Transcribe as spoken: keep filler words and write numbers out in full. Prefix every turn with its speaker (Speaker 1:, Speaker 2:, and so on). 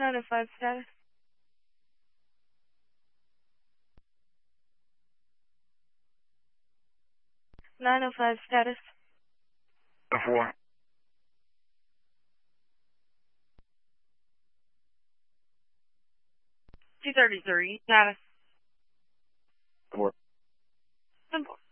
Speaker 1: nine oh five status. nine oh five status.
Speaker 2: four.
Speaker 1: two thirty-three status.
Speaker 2: Four.
Speaker 1: Simple.